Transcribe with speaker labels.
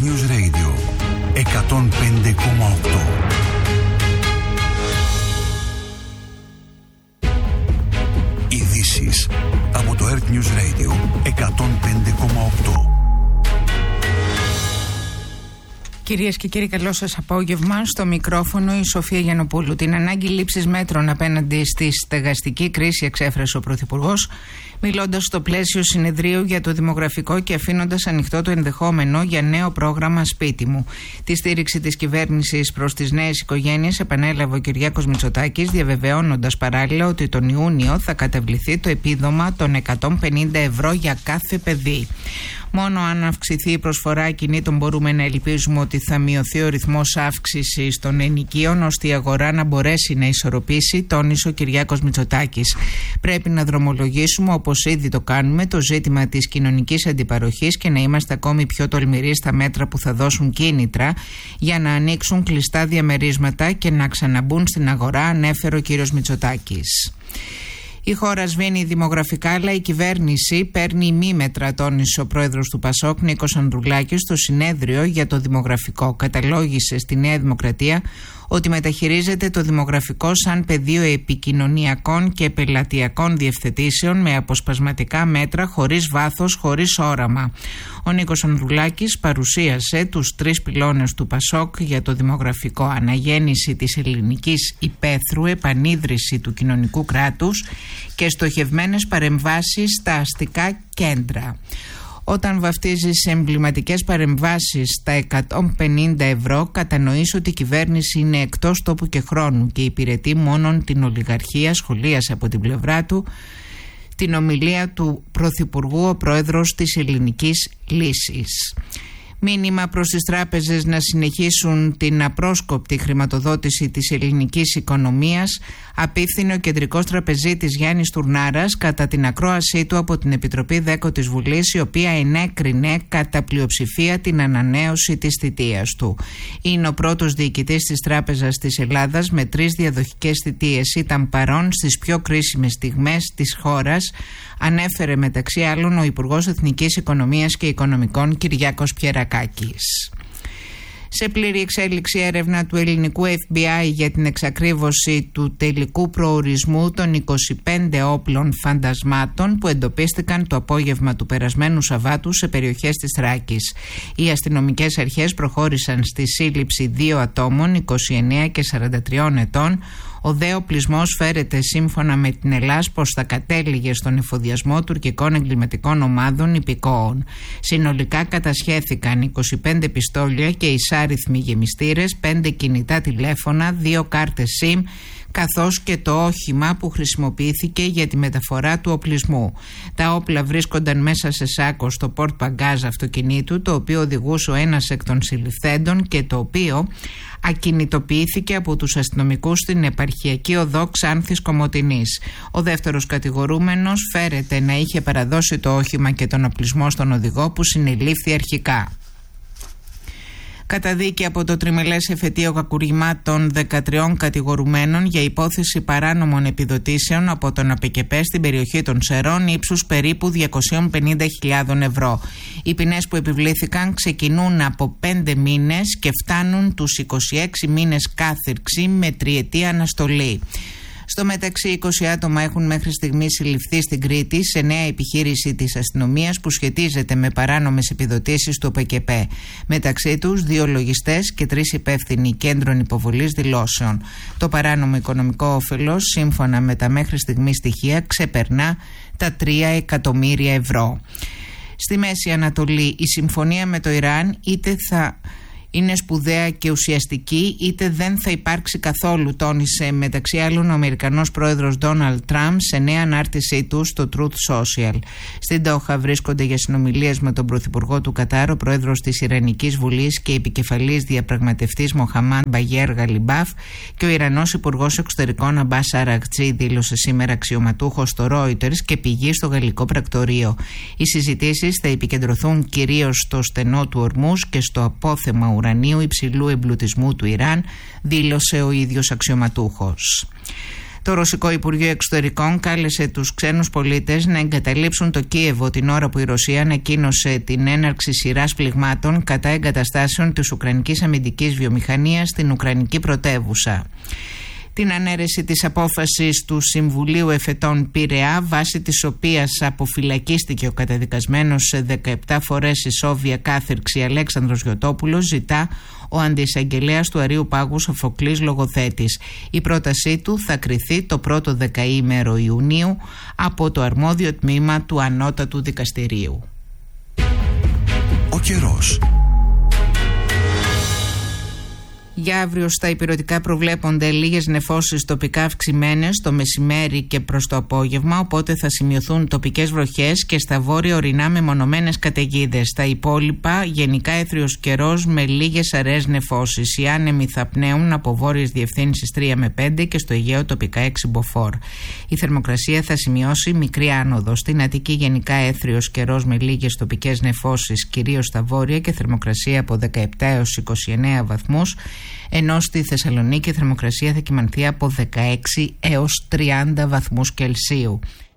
Speaker 1: News Radio 105,8. Ειδήσεις από το Earth News Radio 105,8.
Speaker 2: Κυρίες και κύριοι, καλό σας απόγευμα. Στο μικρόφωνο η Σοφία Γιαννοπούλου. Την ανάγκη λήψης μέτρων απέναντι στη στεγαστική κρίση εξέφρασε ο Πρωθυπουργός, μιλώντας στο πλαίσιο συνεδρίου για το δημογραφικό και αφήνοντας ανοιχτό το ενδεχόμενο για νέο πρόγραμμα Σπίτι μου. Τη στήριξη της κυβέρνησης προς τις νέες οικογένειες επανέλαβε ο Κυριάκος Μητσοτάκης, διαβεβαιώνοντας παράλληλα ότι τον Ιούνιο θα καταβληθεί το επίδομα των 150 ευρώ για κάθε παιδί. Μόνο αν αυξηθεί η προσφορά ακινήτων μπορούμε να ελπίζουμε ότι θα μειωθεί ο ρυθμός αύξησης των ενοικίων, ώστε η αγορά να μπορέσει να ισορροπήσει, τόνισε ο Κυριάκος Μητσοτάκης. Πρέπει να δρομολογήσουμε, όπως ήδη το κάνουμε, το ζήτημα της κοινωνικής αντιπαροχής και να είμαστε ακόμη πιο τολμηροί στα μέτρα που θα δώσουν κίνητρα για να ανοίξουν κλειστά διαμερίσματα και να ξαναμπούν στην αγορά, ανέφερε ο κ. Μητσοτάκης. Η χώρα σβήνει δημογραφικά, αλλά η κυβέρνηση παίρνει ημίμετρα, τόνισε ο πρόεδρος του ΠΑΣΟΚ, Νίκος Ανδρουλάκης, στο συνέδριο για το δημογραφικό. Καταλόγησε στη Νέα Δημοκρατία ότι μεταχειρίζεται το δημογραφικό σαν πεδίο επικοινωνιακών και πελατειακών διευθετήσεων με αποσπασματικά μέτρα, χωρίς βάθος, χωρίς όραμα. Ο Νίκος Ανδρουλάκης παρουσίασε τους 3 πυλώνες του ΠΑΣΟΚ για το δημογραφικό: αναγέννηση της ελληνικής υπαίθρου, επανίδρυση του κοινωνικού κράτους και στοχευμένες παρεμβάσεις στα αστικά κέντρα. Όταν βαφτίζεις εμβληματικές παρεμβάσεις στα 150 ευρώ, κατανοείς ότι η κυβέρνηση είναι εκτός τόπου και χρόνου και υπηρετεί μόνον την ολιγαρχία, σχολίασε από την πλευρά του την ομιλία του Πρωθυπουργού ο πρόεδρος της Ελληνικής Λύσης. Μήνυμα προς τις τράπεζες να συνεχίσουν την απρόσκοπτη χρηματοδότηση της ελληνικής οικονομίας απίφθινε ο κεντρικός τραπεζίτης Γιάννης Τουρνάρας κατά την ακρόασή του από την Επιτροπή ΔΕΚΟ της Βουλής, η οποία ενέκρινε κατά πλειοψηφία την ανανέωση της θητείας του. Είναι ο πρώτος διοικητής της Τράπεζας της Ελλάδας με 3 διαδοχικές θητείες. Ήταν παρόν στις πιο κρίσιμες στιγμές της χώρας, ανέφερε μεταξύ άλλων ο Υπουργός Εθνικής Οικονομίας και Οικονομικών Κυριάκος Πιερακάκης. Σε πλήρη εξέλιξη έρευνα του ελληνικού FBI για την εξακρίβωση του τελικού προορισμού των 25 όπλων φαντασμάτων που εντοπίστηκαν το απόγευμα του περασμένου Σαββάτου σε περιοχές της Θράκης. Οι αστυνομικές αρχές προχώρησαν στη σύλληψη 2 ατόμων, 29 και 43 ετών. Ο δε οπλισμός φέρεται σύμφωνα με την ΕΛΑΣ πως θα κατέληγε στον εφοδιασμό τουρκικών εγκληματικών ομάδων υπηκόων. Συνολικά κατασχέθηκαν 25 πιστόλια και εισάριθμοι γεμιστήρες, 5 κινητά τηλέφωνα, 2 κάρτες SIM, καθώς και το όχημα που χρησιμοποιήθηκε για τη μεταφορά του οπλισμού. Τα όπλα βρίσκονταν μέσα σε σάκο στο πορτ μπαγκάζ αυτοκινήτου, το οποίο οδηγούσε ο ένας εκ των συλληφθέντων και το οποίο ακινητοποιήθηκε από τους αστυνομικούς στην επαρχιακή οδό Ξάνθης Κομοτηνής. Ο δεύτερος κατηγορούμενος φέρεται να είχε παραδώσει το όχημα και τον οπλισμό στον οδηγό, που συνελήφθη αρχικά. Καταδίκη από το τριμελές εφετείο κακουργημάτων 13 κατηγορουμένων για υπόθεση παράνομων επιδοτήσεων από τον ΑΠΚΕΠΕ στην περιοχή των Σερών ύψους περίπου 250.000 ευρώ. Οι ποινές που επιβλήθηκαν ξεκινούν από 5 μήνες και φτάνουν τους 26 μήνες κάθυρξη με 3ετή αναστολή. Στο μεταξύ, 20 άτομα έχουν μέχρι στιγμής συλληφθεί στην Κρήτη σε νέα επιχείρηση της αστυνομίας που σχετίζεται με παράνομες επιδοτήσεις του ΟΠΕΚΕΠΕ. Μεταξύ τους 2 λογιστές και 3 υπεύθυνοι κέντρων υποβολής δηλώσεων. Το παράνομο οικονομικό όφελος, σύμφωνα με τα μέχρι στιγμή στοιχεία, ξεπερνά τα 3 εκατομμύρια ευρώ. Στη Μέση Ανατολή, η συμφωνία με το Ιράν είτε θα είναι σπουδαία και ουσιαστική, είτε δεν θα υπάρξει καθόλου, τόνισε μεταξύ άλλων ο Αμερικανός πρόεδρος Ντόναλντ Τραμπ σε νέα ανάρτησή του στο Truth Social. Στην Ντόχα βρίσκονται για συνομιλίες με τον πρωθυπουργό του Κατάρ, ο πρόεδρος της Ιρανικής Βουλής και επικεφαλής διαπραγματευτής Μοχαμάντ Μπαγέρ Γαλιμπάφ και ο Ιρανός Υπουργός Εξωτερικών Αμπάς Αραγτζή, δήλωσε σήμερα αξιωματούχος στο Reuters και πηγή στο γαλλικό πρακτορείο. Οι συζητήσεις θα επικεντρωθούν κυρίως στο στενό του Ορμούς και στο απόθεμα ουρανίου υψηλού εμπλουτισμού του Ιράν, δήλωσε ο ίδιος αξιωματούχος. Το Ρωσικό Υπουργείο Εξωτερικών κάλεσε τους ξένους πολίτες να εγκαταλείψουν το Κίεβο την ώρα που η Ρωσία ανακοίνωσε την έναρξη σειράς πληγμάτων κατά εγκαταστάσεων της Ουκρανικής αμυντικής βιομηχανίας στην Ουκρανική πρωτεύουσα. Την ανέρεση της απόφασης του Συμβουλίου Εφετών Πειραιά, βάσει της οποίας αποφυλακίστηκε ο καταδικασμένος σε 17 φορές ισόβια κάθυρξη Αλέξανδρος Γιωτόπουλος, ζητά ο αντιεισαγγελέας του Αρείου Πάγου Σοφοκλής Λογοθέτης. Η πρότασή του θα κριθεί το πρώτο δεκαήμερο Ιουνίου από το αρμόδιο τμήμα του Ανώτατου Δικαστηρίου.
Speaker 1: Ο καιρός.
Speaker 2: Για αύριο στα ηπειρωτικά προβλέπονται λίγες νεφώσεις τοπικά αυξημένες το μεσημέρι και προς το απόγευμα, οπότε θα σημειωθούν τοπικές βροχές και στα βόρεια ορεινά μεμονωμένες καταιγίδες. Στα υπόλοιπα γενικά έθριος καιρός με λίγες αραιές νεφώσεις. Οι άνεμοι θα πνέουν από βόρειες διευθύνσεις 3 με 5 και στο Αιγαίο τοπικά 6 μποφόρ. Η θερμοκρασία θα σημειώσει μικρή άνοδο. Στην Αττική γενικά έθριος καιρός με λίγες τοπικές νεφώσεις, κυρίως στα βόρεια, και θερμοκρασία από 17 έως 29 βαθμούς. Ενώ στη Θεσσαλονίκη η θερμοκρασία θα κυμανθεί από 16 έως 30 βαθμούς Κελσίου.